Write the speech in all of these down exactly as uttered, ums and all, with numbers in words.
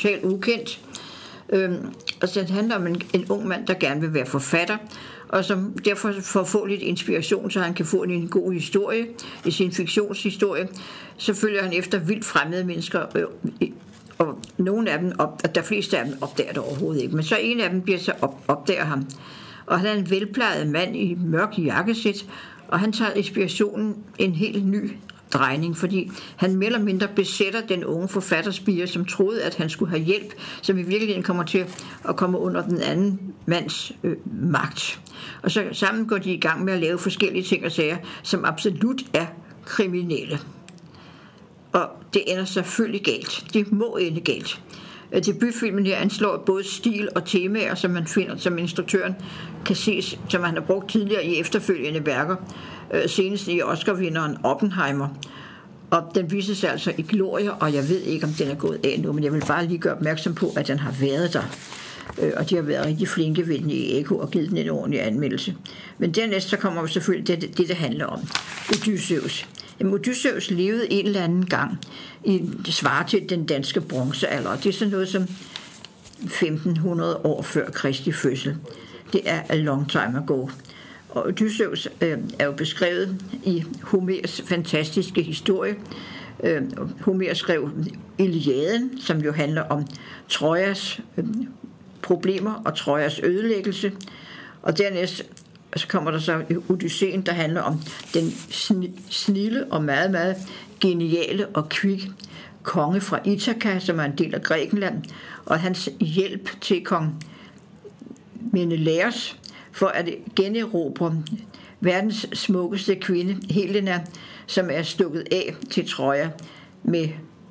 totalt ukendt. Øhm, og så handler om en, en ung mand, der gerne vil være forfatter, og som derfor får få lidt inspiration, så han kan få en, en god historie i sin fiktionshistorie. Så følger han efter vildt fremmede mennesker, øh, og nogle af dem, op, der fleste af dem opdager det overhovedet ikke, men så en af dem bliver så op, opdager ham. Og han er en velplejet mand i mørk jakkesæt, og han tager inspirationen en helt ny drejning, fordi han mere eller mindre besætter den unge forfatterspire, som troede, at han skulle have hjælp, som i virkeligheden kommer til at komme under den anden mands øh, magt. Og så sammen går de i gang med at lave forskellige ting og sager, som absolut er kriminelle. Og det ender selvfølgelig galt. Det må ende galt. Debutfilmen her anslår både stil og temaer, som man finder, som instruktøren kan ses, som han har brugt tidligere i efterfølgende værker, senest i Oscar-vinderen Oppenheimer. Og den viser sig altså i glorie, og jeg ved ikke, om den er gået af nu, men jeg vil bare lige gøre opmærksom på, at den har været der. Og de har været rigtig flinke ved den i Ekko og givet den en ordentlig anmeldelse. Men dernæst så kommer jo selvfølgelig det, det, det handler om. Odysseus. Jamen, Odysseus levede en eller anden gang i svarer til den danske bronzealder. Det er sådan noget som femten hundrede år før Kristi fødsel. Det er a long time ago. Og Odysseus øh, er jo beskrevet i Homers fantastiske historie. Øh, Homer skrev Iliaden, som jo handler om Trojas øh, problemer og Trojas ødelæggelse. Og dernæst så kommer der så Odysseen, der handler om den snilde og meget, meget geniale og kvik konge fra Ithaka, som er en del af Grækenland, og hans hjælp til kong Menelaos for at generobre verdens smukkeste kvinde, Helena, som er stukket af til Troja med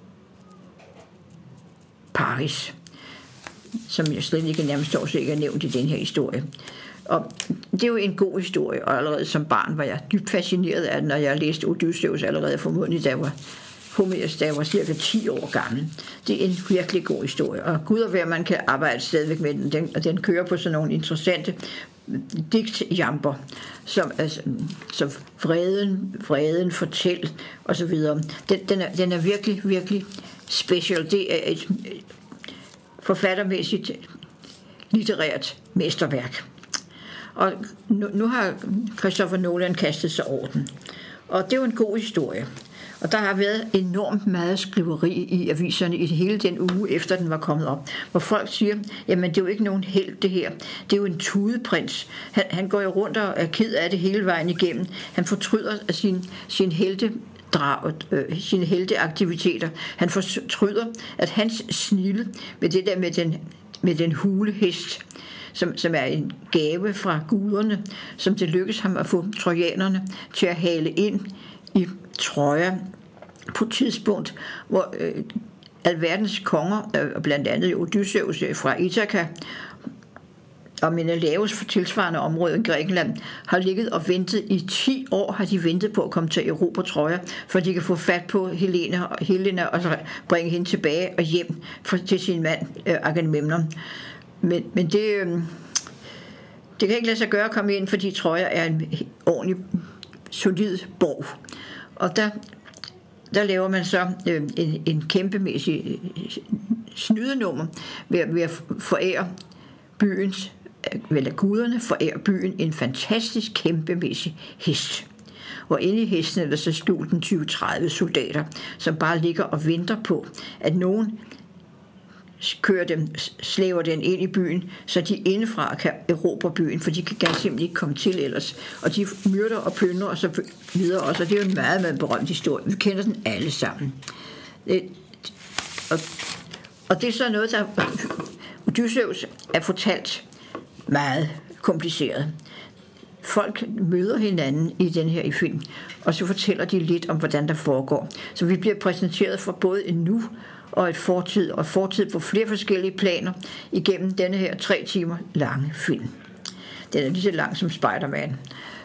Paris, som jeg slet ikke nærmest også ikke er nævnt i den her historie. Og det er jo en god historie, og allerede som barn var jeg dybt fascineret af den, når jeg læste Odysseus allerede formodentlig, da jeg var Homers, da jeg var cirka ti år gammel. Det er en virkelig god historie, og gud og hvad man kan arbejde stadigvæk med den, den og den kører på sådan nogle interessante digtjamper, som altså, så vreden, vreden fortæl og så videre. Den, den, er, den er virkelig, virkelig special. Det er et forfattermæssigt litterært mesterværk. Og nu, nu har Christopher Nolan kastet sig over den. Og det er jo en god historie. Og der har været enormt meget skriveri i aviserne i hele den uge, efter den var kommet op. Hvor folk siger, jamen det er jo ikke nogen held det her. Det er jo en tudeprins. Han, han går jo rundt og er ked af det hele vejen igennem. Han fortryder sin, sin helte Drag, øh, sine helteaktiviteter. Han fortryder, at hans snilde med det der med den, med den hule hest, som, som er en gave fra guderne, som det lykkes ham at få trojanerne til at hale ind i Troja på et tidspunkt, hvor øh, alverdens konger, øh, blandt andet Odysseus fra Ithaka, og Menelaos for tilsvarende område i Grækenland, har ligget og ventet i ti år, har de ventet på at komme til Europa Troja, for de kan få fat på Helena, Helena og så bringe hende tilbage og hjem for, til sin mand øh, Agamemnon. Men, men det, øh, det kan ikke lade sig gøre at komme ind, fordi Troja er en ordentlig solid borg. Og der, der laver man så øh, en, en kæmpemæssig øh, snydenummer ved, ved at forære byens, eller guderne forærer byen en fantastisk kæmpemæssig hest. Og inde i hesten er der så skjult en tyve til tredive soldater, som bare ligger og venter på, at nogen kører dem, slæver den ind i byen, så de indefra kan erobre byen, for de kan ganske simpelthen ikke komme til ellers. Og de myrder og plyndrer og så videre også, og det er jo en meget, meget berømt historie. Vi kender den alle sammen. Det, og, og det er så noget, der Odysseus er fortalt meget kompliceret. Folk møder hinanden i den her i film, og så fortæller de lidt om, hvordan der foregår. Så vi bliver præsenteret for både en nu og et fortid, og fortid på flere forskellige planer igennem denne her tre timer lange film. Den er lige så lang som Spider-Man.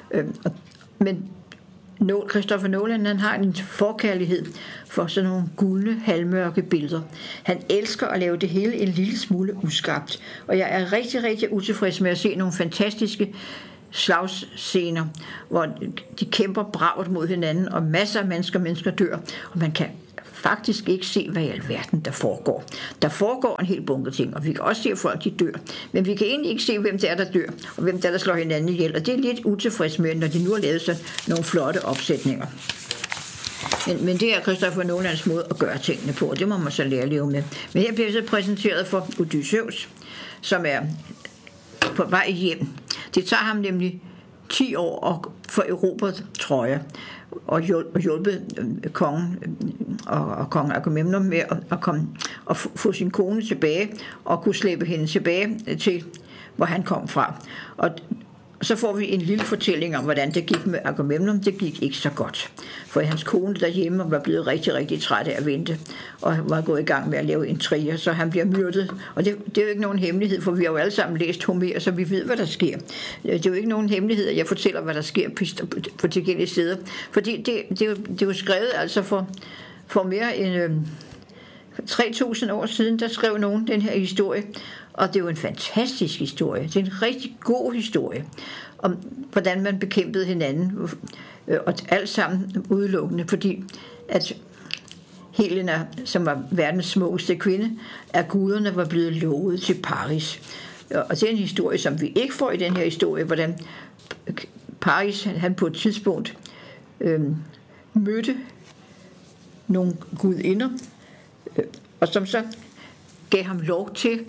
Men Christopher Nolan, han har en forkærlighed for sådan nogle gulde, halvmørke billeder. Han elsker at lave det hele en lille smule uskarpt, og jeg er rigtig, rigtig utilfreds med at se nogle fantastiske slagsscener, hvor de kæmper bravt mod hinanden, og masser af mennesker, mennesker dør, og man kan faktisk ikke se, hvad i alverden der foregår. Der foregår en hel bunke ting, og vi kan også se, at folk de dør. Men vi kan egentlig ikke se, hvem det er, der dør, og hvem det er, der slår hinanden ihjel. Og det er lidt utilfreds med, når de nu har lavet sådan nogle flotte opsætninger. Men, men det er Christopher Nolans måde at gøre tingene på, og det må man så lære at leve med. Men her bliver så præsenteret for Odysseus, som er på vej hjem. Det tager ham nemlig ti år at få erobret Troja og hjulpet kongen og, og kongen Agamemnon med at, at komme og få sin kone tilbage og kunne slæbe hende tilbage til, hvor han kom fra. Og så får vi en lille fortælling om, hvordan det gik med Agamemnon. Det gik ikke så godt, for hans kone derhjemme var blevet rigtig, rigtig træt af at vente, og var gået i gang med at lave intriger, så han bliver myrdet. Og det, det er jo ikke nogen hemmelighed, for vi har jo alle sammen læst Homer, så vi ved, hvad der sker. Det er jo ikke nogen hemmelighed, at jeg fortæller, hvad der sker på tilgængelige steder, fordi det, det, er, jo, det er jo skrevet altså for, for mere end øh, tre tusind år siden, der skrev nogen den her historie. Og det er jo en fantastisk historie. Det er en rigtig god historie om, hvordan man bekæmpede hinanden. Og alt sammen udelukkende, fordi at Helena, som var verdens smukkeste kvinde, af guderne var blevet lovet til Paris. Og det er en historie, som vi ikke får i den her historie, hvordan Paris, han på et tidspunkt øh, mødte nogle gudinder, øh, og som så gav ham lov til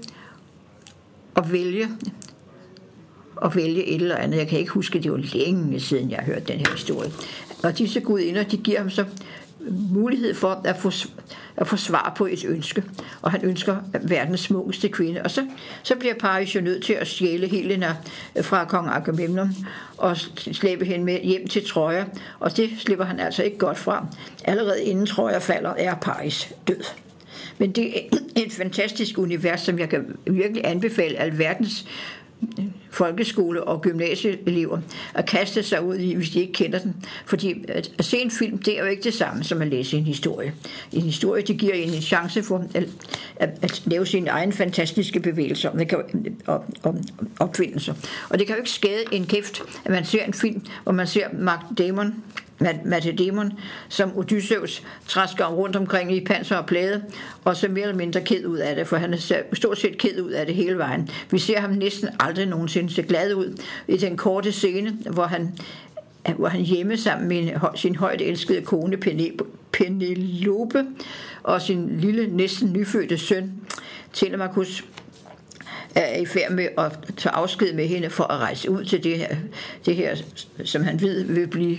at vælge at vælge et eller andet. Jeg kan ikke huske, det var længe siden, jeg har hørt den her historie. Og disse gudinder, de giver ham så mulighed for at få, at få svar på et ønske. Og han ønsker verdens smukkeste kvinde. Og så, så bliver Paris jo nødt til at stjæle Helena fra kong Agamemnon og slæbe hende med hjem til Troja. Og det slipper han altså ikke godt fra. Allerede inden Troja falder, er Paris død. Men det er et fantastisk univers, som jeg kan virkelig anbefale alverdens folkeskole- og gymnasieelever at kaste sig ud i, hvis de ikke kender den. Fordi at, at se en film, det er jo ikke det samme som at læse en historie. En historie, det giver en en chance for at, at, at lave sine egne fantastiske bevægelser og, og, og opfindelser. Og det kan jo ikke skade en kæft, at man ser en film, hvor man ser Matt Damon, Matt Damon, som Odysseus træsker rundt omkring i panser og plade, og så mere eller mindre ked ud af det, for han er stort set ked ud af det hele vejen. Vi ser ham næsten aldrig nogensinde se glad ud i den korte scene, hvor han, hvor han hjemme sammen med sin højt elskede kone Penelope og sin lille, næsten nyfødte søn Telemachus er i færd med at tage afsked med hende for at rejse ud til det her, det her som han ved vil blive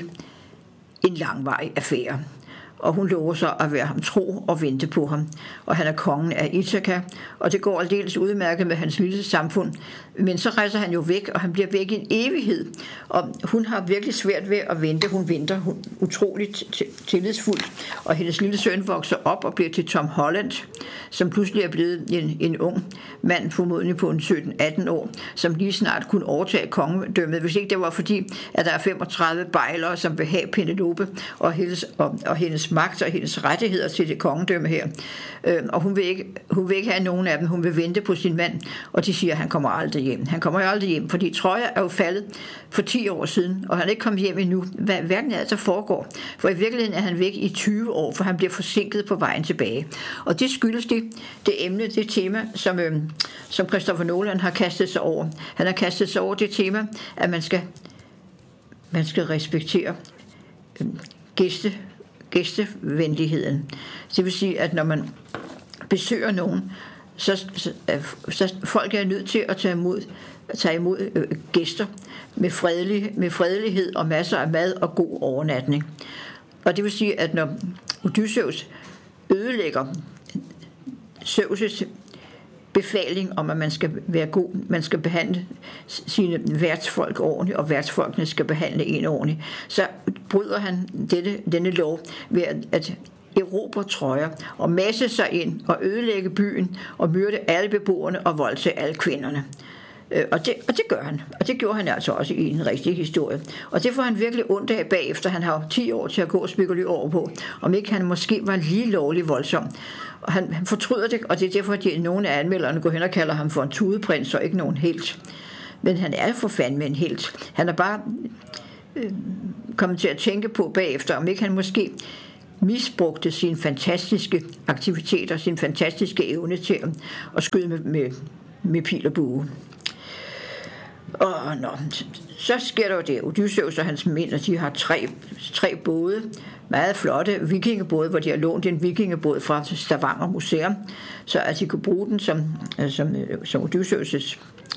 en langvarig affære. Og hun lover sig at være ham tro og vente på ham. Og han er kongen af Ithaka, og det går aldeles udmærket med hans lille samfund. Men så rejser han jo væk, og han bliver væk i en evighed. Og hun har virkelig svært ved at vente. Hun venter hun, utroligt tillidsfuldt. Og hendes lille søn vokser op og bliver til Tom Holland, som pludselig er blevet en, en ung mand, formodentlig på en sytten atten år, som lige snart kunne overtage kongedømmet, hvis ikke det var fordi, at der er femogtredive bejlere, som vil have Penelope og hendes, og, og hendes magt og hendes rettigheder til det kongedømme her. Øh, og hun vil, ikke, hun vil ikke have nogen af dem. Hun vil vente på sin mand, og de siger, at han kommer aldrig hjem. Han kommer jo aldrig hjem, fordi Troja er jo faldet for ti år siden, og han er ikke kommet hjem endnu. Hvad hverken er det, der foregår? For i virkeligheden er han væk i tyve år, for han bliver forsinket på vejen tilbage. Og det skyldes det, det emne, det tema, som, øh, som Christopher Nolan har kastet sig over. Han har kastet sig over det tema, at man skal, man skal respektere øh, gæste gæstevenligheden. Det vil sige, at når man besøger nogen, så, så, så folk er nødt til at tage imod, tage imod øh, gæster med, fredelig, med fredelighed og masser af mad og god overnatning. Og det vil sige, at når Odysseus ødelægger Zeus' befaling om, at man skal være god, man skal behandle sine værtsfolk ordentligt, og værtsfolkene skal behandle en ordentligt, så bryder han denne, denne lov ved at erobre Troja og masse sig ind og ødelægge byen og myrde alle beboerne og voldtage alle kvinderne. Og det, og det gør han. Og det gjorde han altså også i en rigtig historie. Og det får han virkelig ondt af bagefter. Han har ti år til at gå og spekulere over på, om ikke han måske var lige lovlig voldsom. Og han, han fortryder det, og det er derfor, at nogle af anmelderne går hen og kalder ham for en tudeprins og ikke nogen helt. Men han er for fandme en helt. Han er bare øh, kommet til at tænke på bagefter, om ikke han måske misbrugte sine fantastiske aktiviteter, sin fantastiske evne til at, at skyde med, med, med pil og bue. Og nå, så sker der jo det. Odysseus og hans mænd, de har tre, tre både, meget flotte vikingebåde, hvor de har lånt en vikingebåd fra Stavanger Museum, så at de kunne bruge den som, som, som Odysseus'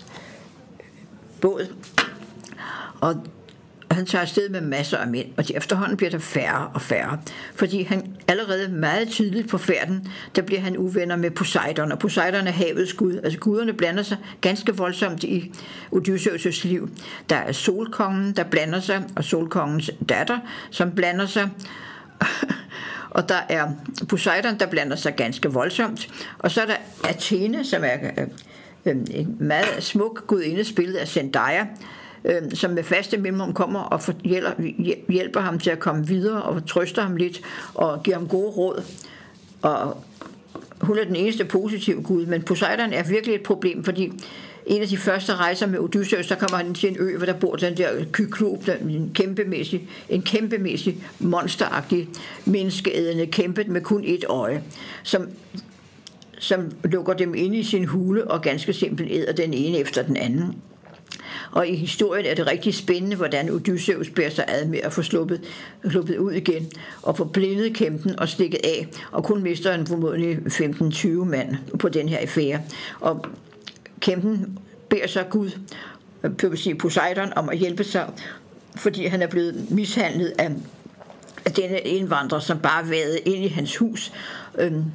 båd. Og han tager afsted med masser af mænd, og de efterhånden bliver der færre og færre, fordi han allerede meget tidligt på færden, der bliver han uvenner med Poseidon, og Poseidon er havets gud. Altså guderne blander sig ganske voldsomt i Odysseus' liv. Der er solkongen, der blander sig, og solkongens datter, som blander sig, og der er Poseidon, der blander sig ganske voldsomt, og så er der Athene, som er en meget smuk gudinde, spillet af Zendaya, som med faste mellemrum kommer og hjælper ham til at komme videre og trøster ham lidt og giver ham gode råd. Og hun er den eneste positive gud, men Poseidon er virkelig et problem, fordi en af de første rejser med Odysseus, så kommer han til en ø, hvor der bor den der kyklop, en kæmpemæssig, en kæmpemæssig monsteragtig menneskeædende kæmpe med kun et øje, som som lukker dem ind i sin hule og ganske simpelt æder den ene efter den anden. Og i historien er det rigtig spændende, hvordan Odysseus bærer sig ad med at få sluppet, sluppet ud igen og få blindet kæmpen og stikket af, og kun mister en formodentlig femten til tyve mand på den her affære. Og kæmpen beder sig Gud, Poseidon, om at hjælpe sig, fordi han er blevet mishandlet af, af denne indvandrer, som bare vadede ind i hans hus øhm,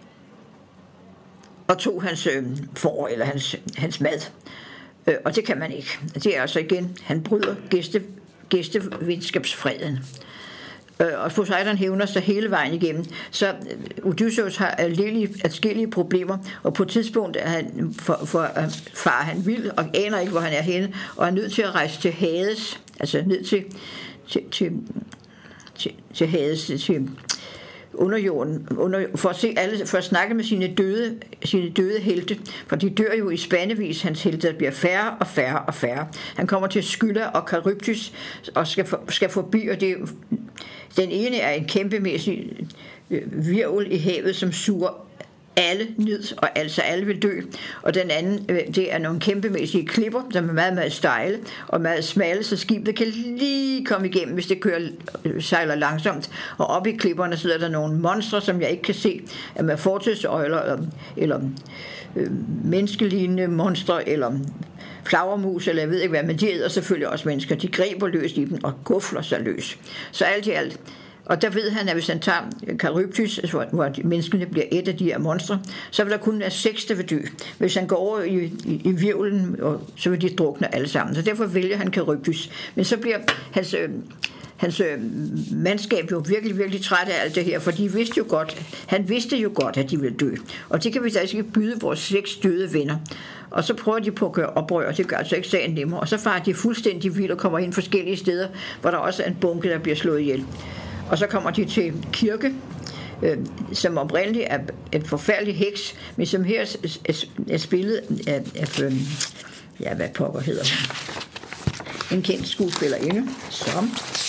og tog hans øhm, får eller hans, hans mad. Øh, og det kan man ikke. Det er altså igen, han bryder gæste, gæstevenskabsfreden. Øh, og Poseidon hævner sig hele vejen igennem. Så Odysseus har adskillige problemer, og på et tidspunkt er han, for, for, far han vild og aner ikke, hvor han er henne, og er nødt til at rejse til Hades, altså ned til, til, til, til, til Hades, til underjorden, under, for at se alle, for at snakke med sine døde, sine døde helte, for de dør jo i spandevis, hans helte, der bliver færre og færre og færre. Han kommer til Skylla og Charybdis og skal, for, skal forbi, og det, den ene er en kæmpemæssig hvirvel i havet, som suger alle ned, og altså alle vil dø. Og den anden, det er nogle kæmpemæssige klipper, som er meget, meget stejle og meget smalle, så skibet kan lige komme igennem, hvis det kører, sejler langsomt. Og oppe i klipperne sidder der nogle monstre, som jeg ikke kan se, er med fortidsøjler, eller, eller øh, menneskelignende monstre, eller flagermus, eller jeg ved ikke hvad, men de æder selvfølgelig også mennesker. De griber løs i dem og gufler sig løs. Så alt i alt. Og der ved han, at hvis han tager Charybdis, hvor menneskene bliver et af de her monstre, så vil der kun være seks, der vil dø. Hvis han går over i, i, i hvirvlen, så vil de drukne alle sammen. Så derfor vælger han Charybdis. Men så bliver hans, øh, hans øh, mandskab jo virkelig, virkelig træt af alt det her, for de vidste jo godt, han vidste jo godt, at de ville dø. Og det kan vi da ikke byde vores seks døde venner. Og så prøver de på at gøre oprør, og det gør altså ikke sagen nemmere. Og så farer de fuldstændig vildt og kommer ind forskellige steder, hvor der også er en bunke, der bliver slået ihjel. Og så kommer de til Kirke, øh, som oprindeligt er en forfærdelig heks, men som her er, er, er spillet af, af øh, ja, hvad pokker hedder hun? En kendt skuespillerinde, som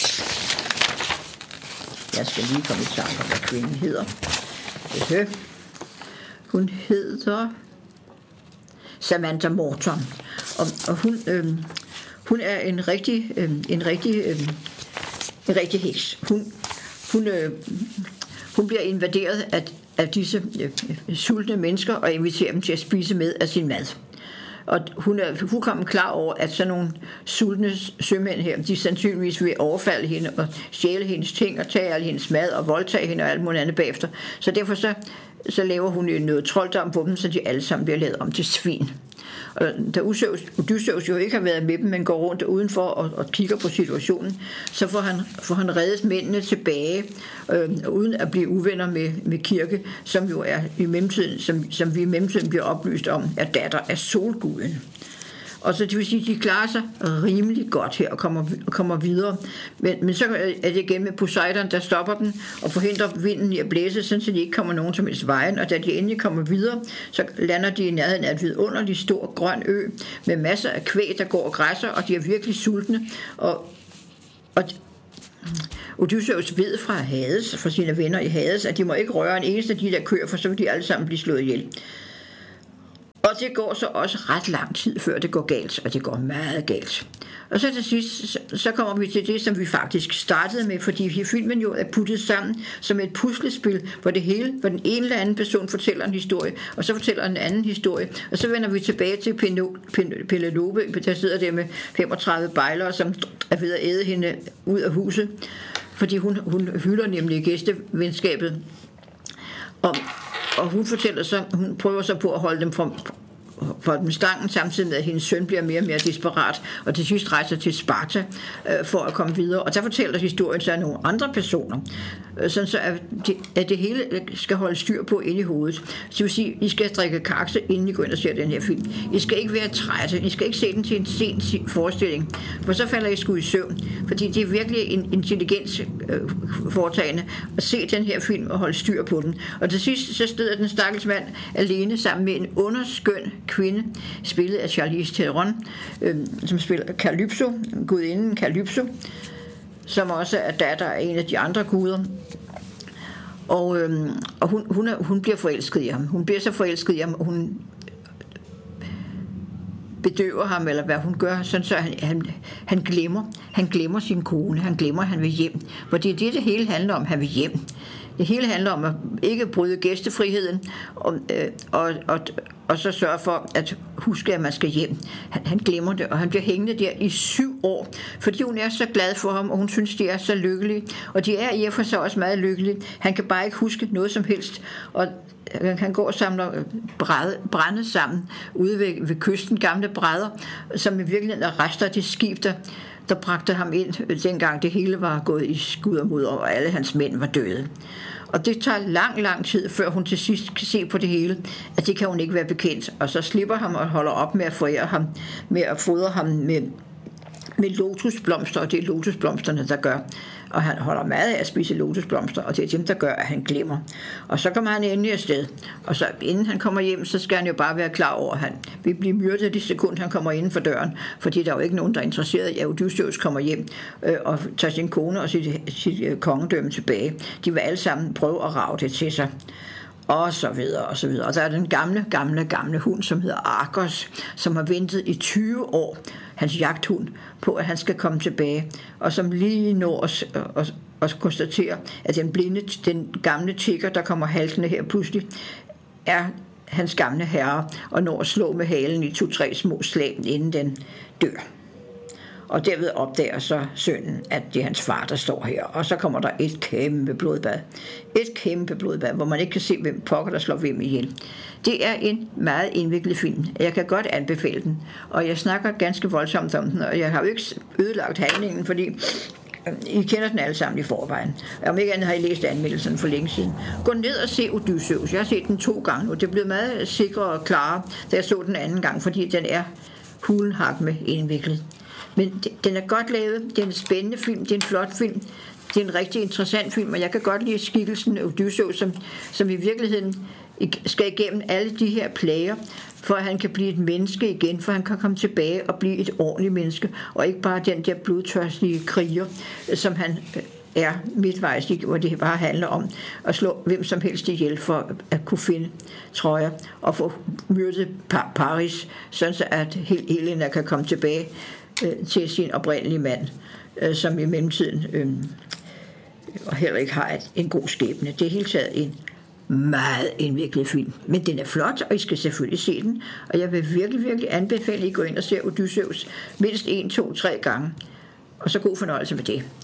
jeg skal lige komme i tanke om, hvad kvinden hedder. Øh, hun hedder Samantha Morton, og, og hun, øh, hun er en rigtig, øh, en rigtig, øh, en rigtig heks. Hun Hun, øh, hun bliver invaderet af, af disse øh, sultne mennesker og inviterer dem til at spise med af sin mad. Og hun er fuldkommen klar over, at sådan nogle sultne sømænd her, de sandsynligvis vil overfalde hende og stjæle hendes ting og tage al hendes mad og voldtage hende og alt muligt andet bagefter. Så derfor så, så laver hun noget trolddom på dem, så de alle sammen bliver lavet om til svin. Og da Odysseus jo ikke har været med dem, men går rundt udenfor og, og kigger på situationen, så får han, får han reddet mændene tilbage, øh, uden at blive uvenner med, med Kirke, som jo er i mellemtiden, som, som vi i mellemtiden bliver oplyst om, er datter af solguden. Og så det vil sige, at de klarer sig rimelig godt her og kommer, kommer videre. Men, men så er det igen med Poseidon, der stopper dem og forhindrer vinden i at blæse, så de ikke kommer nogen som helst vejen. Og da de endelig kommer videre, så lander de i nærheden af et vidunderligt stor grøn ø med masser af kvæg, der går og græsser, og de er virkelig sultne. Og, og, Odysseus ved fra Hades, fra sine venner i Hades, at de må ikke røre en eneste af de der køer, for så vil de alle sammen blive slået ihjel. Og det går så også ret lang tid, før det går galt, og det går meget galt. Og så til sidst, så kommer vi til det, som vi faktisk startede med, fordi filmen jo er puttet sammen som et puslespil, hvor det hele, hvor den ene eller anden person fortæller en historie, og så fortæller en anden historie, og så vender vi tilbage til Penelope, der sidder der med femogtredive bejlere, som er ved at æde hende ud af huset, fordi hun, hun hylder nemlig gæstevenskabet. Og, og hun fortæller så, hun prøver så på at holde dem fra for dem stangen, samtidig med at hendes søn bliver mere og mere desperat, og til sidst rejser til Sparta øh, for at komme videre. Og der fortæller historien sig af nogle andre personer, øh, sådan så at det, at det hele skal holde styr på inde i hovedet. Så det vil sige, I skal drikke kakse, inden I går ind og ser den her film. I skal ikke være trætte, I skal ikke se den til en sen forestilling, for så falder I sgu i søvn, fordi det er virkelig en intelligens øh, foretagende at se den her film og holde styr på den. Og til sidst så steder den stakkels mand alene sammen med en underskøn kvinde, spillet af Charlize Theron, øh, som spiller Calypso, gudinden Calypso, som også er datter af en af de andre guder. Og, øh, og hun, hun, er, hun bliver forelsket i ham. Hun bliver så forelsket i ham, og hun bedøver ham, eller hvad hun gør, sådan så han, han, han glemmer han glemmer sin kone, han glemmer, han vil hjem. For det er det, det hele handler om, han vil hjem. Det hele handler om at ikke bryde gæstefriheden, og, øh, og, og, og så sørge for at huske, at man skal hjem. Han, han glemmer det, og han bliver hængende der i syv år, fordi hun er så glad for ham, og hun synes, de er så lykkelige. Og de er i og for sig også meget lykkelige. Han kan bare ikke huske noget som helst, og han går og samler brænde sammen ude ved, ved kysten, gamle brædder, som i virkeligheden er rester af det skib, der, der bragte ham ind, dengang det hele var gået i skud og mudder, og alle hans mænd var døde. Og det tager lang, lang tid, før hun til sidst kan se på det hele, at det kan hun ikke være bekendt. Og så slipper ham og holder op med at forære ham, med at fodre ham med, med lotusblomster, og det er lotusblomsterne, der gør. Og han holder meget af at spise lotusblomster, og det er dem, der gør, at han glemmer. Og så kommer han endelig afsted. Og så inden han kommer hjem, så skal han jo bare være klar over, at han vil blive myrdet de sekund, han kommer inden for døren. Fordi der er jo ikke nogen, der er interesseret i, at Odysseus kommer hjem øh, og tager sin kone og sit, sit øh, kongedømme tilbage. De vil alle sammen prøve at rage det til sig. Og så videre, og så videre. Og der er den gamle, gamle, gamle hund, som hedder Argos, som har ventet i tyve år, hans jagthund, på at han skal komme tilbage, og som lige når at, at, at konstatere, at den blinde, den gamle tigger, der kommer haltende her pludselig, er hans gamle herre, og når at slå med halen i to-tre små slag, inden den dør. Og derved opdager så sønnen, at det er hans far, der står her. Og så kommer der et kæmpe blodbad. Et kæmpe blodbad, hvor man ikke kan se, hvem pokker, der slår hvem ihjel. Det er en meget indviklet film. Jeg kan godt anbefale den. Og jeg snakker ganske voldsomt om den, og jeg har jo ikke ødelagt handlingen, fordi I kender den alle sammen i forvejen. Om ikke andet har I læst anmeldelsen for længe siden. Gå ned og se Odysseus. Jeg har set den to gange nu. Det blev meget sikrere og klarere, da jeg så den anden gang, fordi den er hulenhak med indviklet. Men den er godt lavet, det er en spændende film, det er en flot film, det er en rigtig interessant film, og jeg kan godt lide skikkelsen af Odysseus, som, som i virkeligheden skal igennem alle de her plager, for at han kan blive et menneske igen, for han kan komme tilbage og blive et ordentligt menneske, og ikke bare den der blodtørstige kriger, som han er midtvejs, hvor det bare handler om at slå hvem som helst ihjel for at kunne finde trøjer og få myrdet Paris, sådan så at Helena kan komme tilbage til sin oprindelige mand, øh, som i mellemtiden øh, og heller ikke har et, en god skæbne. Det er helt taget en meget indviklet film, men den er flot, og I skal selvfølgelig se den, og jeg vil virkelig, virkelig anbefale, at I går ind og ser Odysseus mindst en, to, tre gange, og så god fornøjelse med det.